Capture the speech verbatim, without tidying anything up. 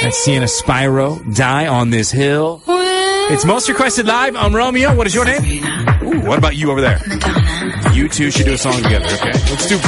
That's Sienna Spyro, Die on This Hill. It's Most Requested Live. I'm Romeo. What is your name? Ooh, what about you over there? You two should do a song together, okay? Let's do